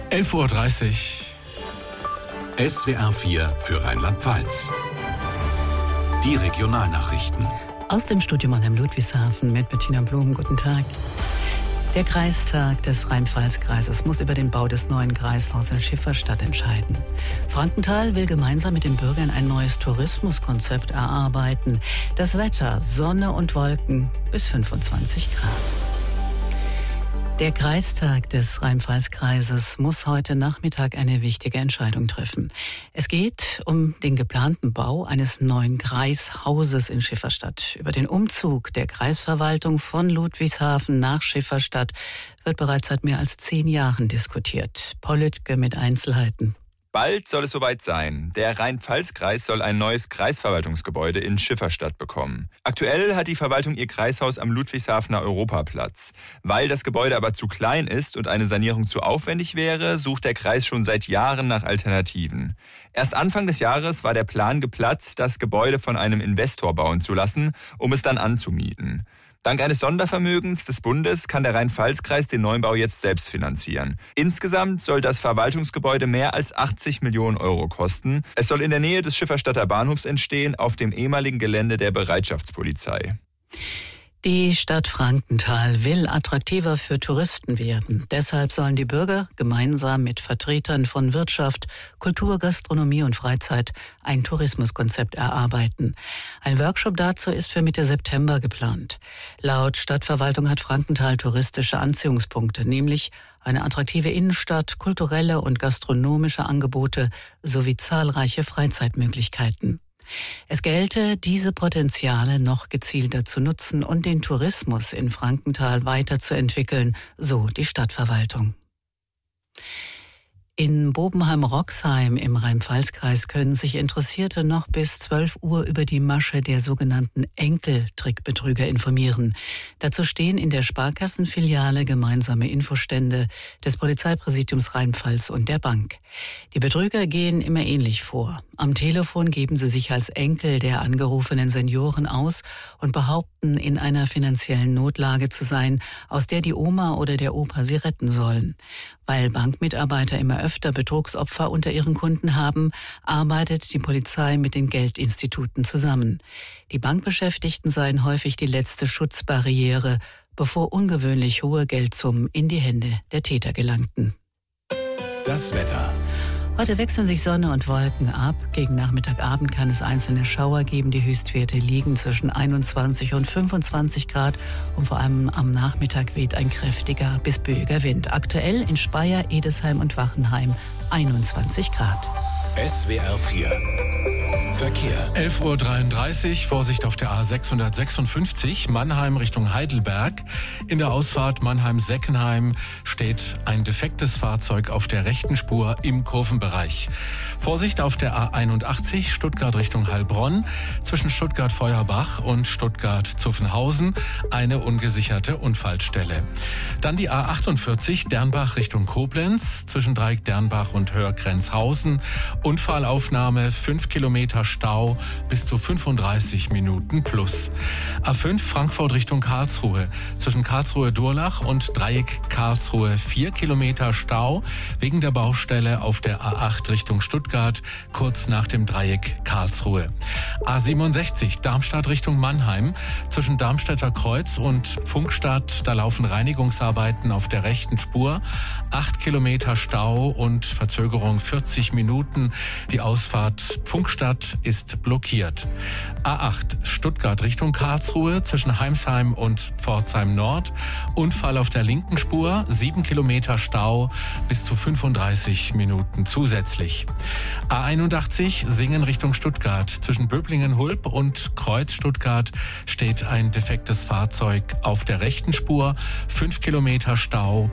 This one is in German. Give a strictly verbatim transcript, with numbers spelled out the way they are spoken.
elf Uhr dreißig. S W R vier für Rheinland-Pfalz. Die Regionalnachrichten. Aus dem Studio Mannheim-Ludwigshafen mit Bettina Blum. Guten Tag. Der Kreistag des Rhein-Pfalz-Kreises muss über den Bau des neuen Kreishauses in Schifferstadt entscheiden. Frankenthal will gemeinsam mit den Bürgern ein neues Tourismuskonzept erarbeiten. Das Wetter, Sonne und Wolken bis fünfundzwanzig Grad. Der Kreistag des Rhein-Pfalz-Kreises muss heute Nachmittag eine wichtige Entscheidung treffen. Es geht um den geplanten Bau eines neuen Kreishauses in Schifferstadt. Über den Umzug der Kreisverwaltung von Ludwigshafen nach Schifferstadt wird bereits seit mehr als zehn Jahren diskutiert. Paul Lüttke mit Einzelheiten. Bald soll es soweit sein. Der Rhein-Pfalz-Kreis soll ein neues Kreisverwaltungsgebäude in Schifferstadt bekommen. Aktuell hat die Verwaltung ihr Kreishaus am Ludwigshafener Europaplatz. Weil das Gebäude aber zu klein ist und eine Sanierung zu aufwendig wäre, sucht der Kreis schon seit Jahren nach Alternativen. Erst Anfang des Jahres war der Plan geplatzt, das Gebäude von einem Investor bauen zu lassen, um es dann anzumieten. Dank eines Sondervermögens des Bundes kann der Rhein-Pfalz-Kreis den Neubau jetzt selbst finanzieren. Insgesamt soll das Verwaltungsgebäude mehr als achtzig Millionen Euro kosten. Es soll in der Nähe des Schifferstadter Bahnhofs entstehen, auf dem ehemaligen Gelände der Bereitschaftspolizei. Die Stadt Frankenthal will attraktiver für Touristen werden. Deshalb sollen die Bürger gemeinsam mit Vertretern von Wirtschaft, Kultur, Gastronomie und Freizeit ein Tourismuskonzept erarbeiten. Ein Workshop dazu ist für Mitte September geplant. Laut Stadtverwaltung hat Frankenthal touristische Anziehungspunkte, nämlich eine attraktive Innenstadt, kulturelle und gastronomische Angebote sowie zahlreiche Freizeitmöglichkeiten. Es gelte, diese Potenziale noch gezielter zu nutzen und den Tourismus in Frankenthal weiterzuentwickeln, so die Stadtverwaltung. In Bobenheim-Roxheim im Rhein-Pfalz-Kreis können sich Interessierte noch bis zwölf Uhr über die Masche der sogenannten Enkeltrickbetrüger informieren. Dazu stehen in der Sparkassenfiliale gemeinsame Infostände des Polizeipräsidiums Rhein-Pfalz und der Bank. Die Betrüger gehen immer ähnlich vor. Am Telefon geben sie sich als Enkel der angerufenen Senioren aus und behaupten, in einer finanziellen Notlage zu sein, aus der die Oma oder der Opa sie retten sollen. Weil Bankmitarbeiter immer öfter Betrugsopfer unter ihren Kunden haben, arbeitet die Polizei mit den Geldinstituten zusammen. Die Bankbeschäftigten seien häufig die letzte Schutzbarriere, bevor ungewöhnlich hohe Geldsummen in die Hände der Täter gelangten. Das Wetter. Heute wechseln sich Sonne und Wolken ab. Gegen Nachmittagabend kann es einzelne Schauer geben. Die Höchstwerte liegen zwischen einundzwanzig und fünfundzwanzig Grad. Und vor allem am Nachmittag weht ein kräftiger bis böiger Wind. Aktuell in Speyer, Edesheim und Wachenheim einundzwanzig Grad. S W R vier Verkehr. elf Uhr dreiunddreißig, Vorsicht auf der A sechshundertsechsundfünfzig, Mannheim Richtung Heidelberg. In der Ausfahrt Mannheim-Seckenheim steht ein defektes Fahrzeug auf der rechten Spur im Kurvenbereich. Vorsicht auf der A einundachtzig, Stuttgart Richtung Heilbronn, zwischen Stuttgart-Feuerbach und Stuttgart-Zuffenhausen, eine ungesicherte Unfallstelle. Dann die A achtundvierzig, Dernbach Richtung Koblenz, zwischen Dreieck Dernbach und Hörgrenzhausen, Unfallaufnahme, fünf Kilometer Stau bis zu fünfunddreißig Minuten plus. A fünf Frankfurt Richtung Karlsruhe. Zwischen Karlsruhe-Durlach und Dreieck Karlsruhe vier Kilometer Stau wegen der Baustelle auf der A acht Richtung Stuttgart, kurz nach dem Dreieck Karlsruhe. A siebenundsechzig Darmstadt Richtung Mannheim. Zwischen Darmstädter Kreuz und Pfunkstadt, da laufen Reinigungsarbeiten auf der rechten Spur. acht Kilometer Stau und Verzögerung vierzig Minuten. Die Ausfahrt Pfunkstadt ist blockiert. A acht Stuttgart Richtung Karlsruhe zwischen Heimsheim und Pforzheim Nord. Unfall auf der linken Spur, sieben Kilometer Stau bis zu fünfunddreißig Minuten zusätzlich. A einundachtzig Singen Richtung Stuttgart. Zwischen Böblingen-Hulb und Kreuz Stuttgart steht ein defektes Fahrzeug auf der rechten Spur. fünf Kilometer Stau